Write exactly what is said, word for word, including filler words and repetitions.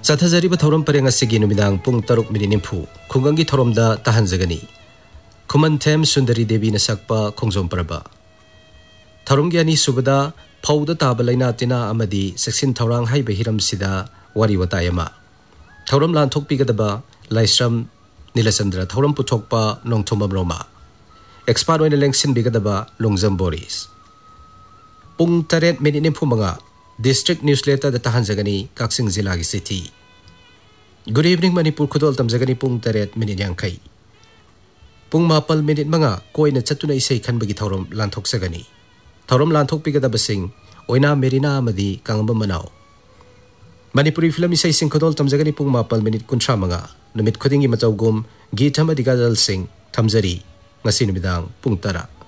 Sathajariba thorom pareng asigi numidang pung taruk minit nimfu khungangi thoromda tahanjagani Khumanthem Sundari Devi na sakpa khongjom parba Thoromgi ani subada phauda taba laina tina amadi seksin thorang haiba hiram sida wari watayama Thorom lan thokpigadaba laisram Nilasandra thorom puthokpa nongthomam roma Expert oina lengsin bigadaba Longjam Boris Pung taret minit nimfu manga District Newsletter da tahanjagani Kaksing Zila gi city Good evening Manipur khudol tamjagani pung taret minit yangkai Pung mapal minit manga koina chatuna isai khanbagi thorom lanthok sagani Thorom lanthok pigadaba sing oina merina amadi kangamba manao Manipuri film isai sing khudol tamjagani pung mapal minit kuntra manga numit khudingi matawgum githama digajal sing thamjari ngasi numidang pung tara